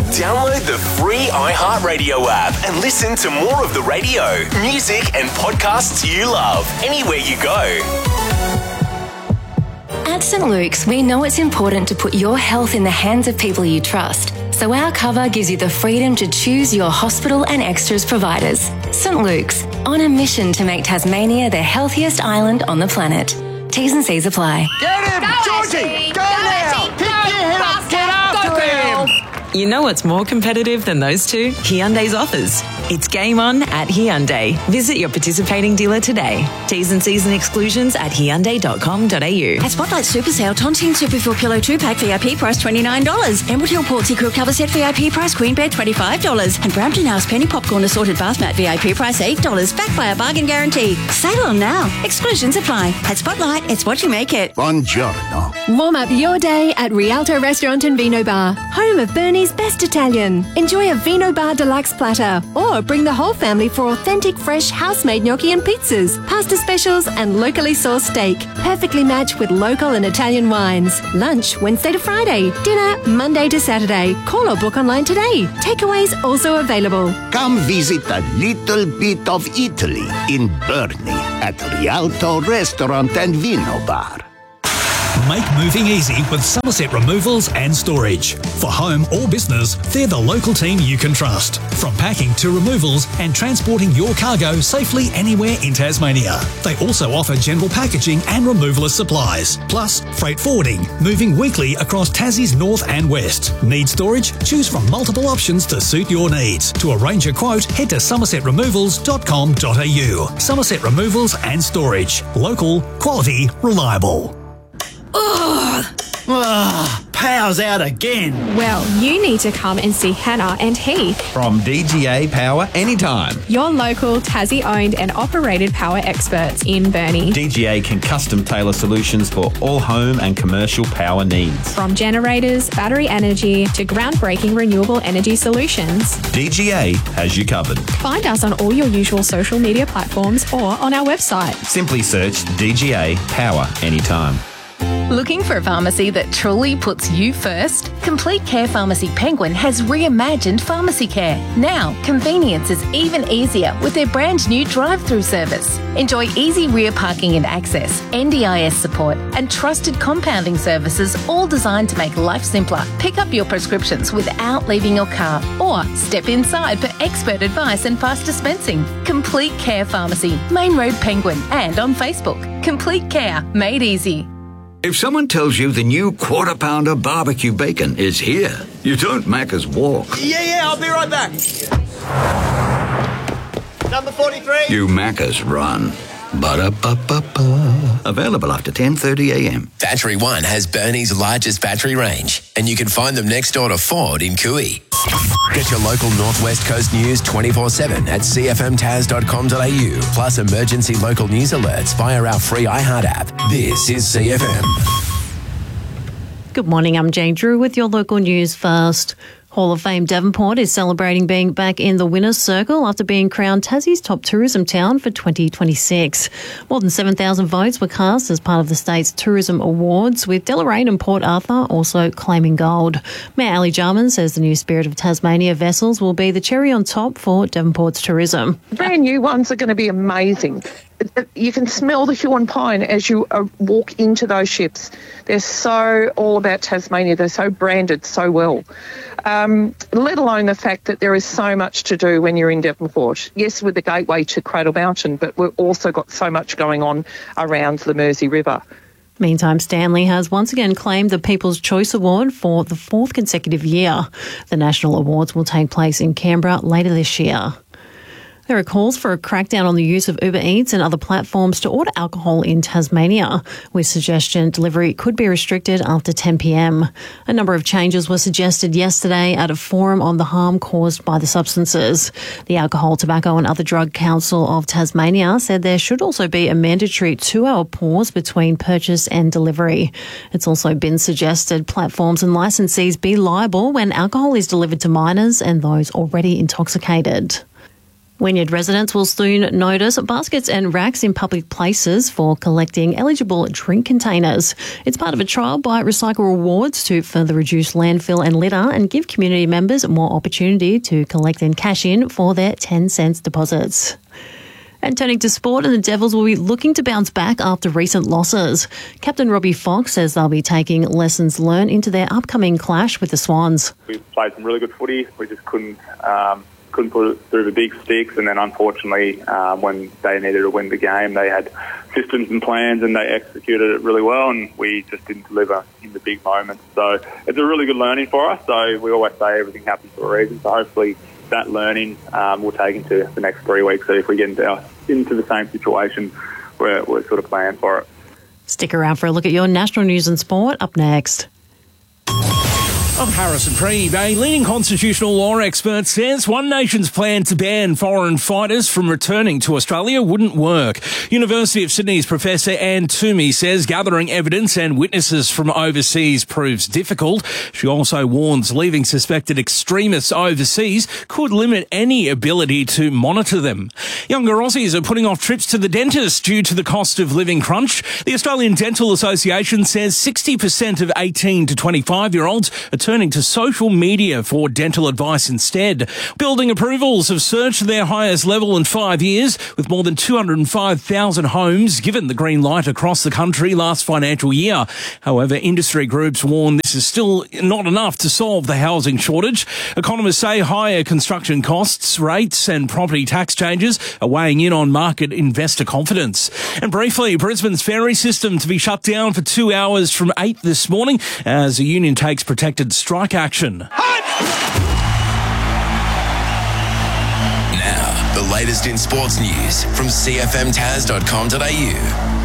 Download the free iHeartRadio app and listen to more of the radio, music and podcasts you love anywhere you go. At St. Luke's, we know it's important to put your health in the hands of people you trust. So our cover gives you the freedom to choose your hospital and extras providers. St. Luke's, on a mission to make Tasmania the healthiest island on the planet. T's and C's apply. Get him! Georgie! Go now! Pick your head up! Get after him! You know what's more competitive than those two? Hyundai's offers. It's game on at Hyundai. Visit your participating dealer today. T's and C's and exclusions at hyundai.com.au. At Spotlight Super Sale, Tontine Superfuel Pillow 2-pack VIP price $29. Emerald Hill Portsea Crew Cover Set VIP price Queen Bed $25. And Brampton House Penny Popcorn Assorted Bath Mat VIP price $8. Backed by a bargain guarantee. Sale on now. Exclusions apply. At Spotlight, it's what you make it. Buongiorno. Warm up your day at Rialto Restaurant and Vino Bar, home of Bernie's best Italian. Enjoy a Vino Bar Deluxe platter or bring the whole family for authentic fresh house-made gnocchi and pizzas, pasta specials and locally sourced steak, perfectly matched with local and Italian wines. Lunch Wednesday to Friday, dinner Monday to Saturday. Call or book online today. Takeaways also available. Come visit a little bit of Italy in Burnie at Rialto Restaurant and Vino Bar. Make moving easy with Somerset Removals and Storage. For home or business, they're the local team you can trust. From packing to removals and transporting your cargo safely anywhere in Tasmania. They also offer general packaging and removalist supplies, plus freight forwarding, moving weekly across Tassie's north and west. Need storage? Choose from multiple options to suit your needs. To arrange a quote, head to somersetremovals.com.au. Somerset Removals and Storage. Local, quality, reliable. Power's out again. Well, you need to come and see Hannah and Heath from DGA Power Anytime. Your local Tassie-owned and operated power experts in Burnie. DGA can custom tailor solutions for all home and commercial power needs. From generators, battery energy to groundbreaking renewable energy solutions. DGA has you covered. Find us on all your usual social media platforms or on our website. Simply search DGA Power Anytime. Looking for a pharmacy that truly puts you first? Complete Care Pharmacy Penguin has reimagined pharmacy care. Now, convenience is even easier with their brand new drive-through service. Enjoy easy rear parking and access, NDIS support, and trusted compounding services, all designed to make life simpler. Pick up your prescriptions without leaving your car, or step inside for expert advice and fast dispensing. Complete Care Pharmacy, Main Road Penguin, and on Facebook. Complete Care, made easy. If someone tells you the new Quarter Pounder barbecue bacon is here, you don't Macca's walk. Yeah, I'll be right back. Number 43. You Macca's run. Ba-da-ba-ba-ba. Available after 10:30 a.m. Battery One has Burnie's largest battery range, and you can find them next door to Ford in Cooey. Get your local Northwest Coast news 24/7 at cfmtas.com.au, plus emergency local news alerts via our free iHeart app. This is CFM. Good morning, I'm Jane Drew with your local news first. Hall of Fame Devonport is celebrating being back in the winner's circle after being crowned Tassie's top tourism town for 2026. More than 7,000 votes were cast as part of the state's tourism awards, with Deloraine and Port Arthur also claiming gold. Mayor Ali Jarman says the new Spirit of Tasmania vessels will be the cherry on top for Devonport's tourism. Brand new ones are going to be amazing. You can smell the Huon pine as you walk into those ships. They're so all about Tasmania. They're so branded so well. Let alone the fact that there is so much to do when you're in Devonport. Yes, with the gateway to Cradle Mountain, but we've also got so much going on around the Mersey River. Meantime, Stanley has once again claimed the People's Choice Award for the fourth consecutive year. The national awards will take place in Canberra later this year. There are calls for a crackdown on the use of Uber Eats and other platforms to order alcohol in Tasmania, with suggestion delivery could be restricted after 10 p.m. A number of changes were suggested yesterday at a forum on the harm caused by the substances. The Alcohol, Tobacco and Other Drug Council of Tasmania said there should also be a mandatory 2-hour pause between purchase and delivery. It's also been suggested platforms and licensees be liable when alcohol is delivered to minors and those already intoxicated. Wynyard residents will soon notice baskets and racks in public places for collecting eligible drink containers. It's part of a trial by Recycle Rewards to further reduce landfill and litter and give community members more opportunity to collect and cash in for their 10 cents deposits. And turning to sport, and the Devils will be looking to bounce back after recent losses. Captain Robbie Fox says they'll be taking lessons learned into their upcoming clash with the Swans. We played some really good footy. We just couldn't put it through the big sticks, and then unfortunately when they needed to win the game, they had systems and plans and they executed it really well, and we just didn't deliver in the big moments. So it's a really good learning for us. So we always say everything happens for a reason, so hopefully that learning we'll take into the next 3 weeks. So if we get into the same situation, we're sort of planning for it. Stick around for a look at your national news and sport up next. I'm Harrison Preeb. A leading constitutional law expert says One Nation's plan to ban foreign fighters from returning to Australia wouldn't work. University of Sydney's Professor Anne Toomey says gathering evidence and witnesses from overseas proves difficult. She also warns leaving suspected extremists overseas could limit any ability to monitor them. Younger Aussies are putting off trips to the dentist due to the cost of living crunch. The Australian Dental Association says 60% of 18 to 25-year-olds are turning to social media for dental advice instead. Building approvals have surged to their highest level in 5 years, with more than 205,000 homes given the green light across the country last financial year. However, industry groups warn this is still not enough to solve the housing shortage. Economists say higher construction costs, rates and property tax changes are weighing in on market investor confidence. And briefly, Brisbane's ferry system to be shut down for 2 hours from 8 this morning as the union takes protected strike action. Now, the latest in sports news from cfmtaz.com.au.